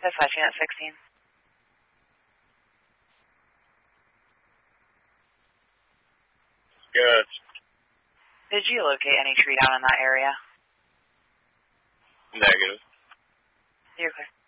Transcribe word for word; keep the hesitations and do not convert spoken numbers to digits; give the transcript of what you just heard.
Dispatch unit sixteen. Good. Did you locate any tree down in that area? Negative. You're clear.